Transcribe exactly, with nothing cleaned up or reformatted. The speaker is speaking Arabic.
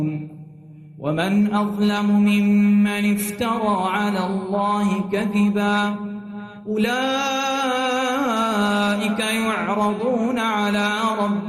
ومن أظلم ممن افترى على الله كذبا أولئك يعرضون على ربهم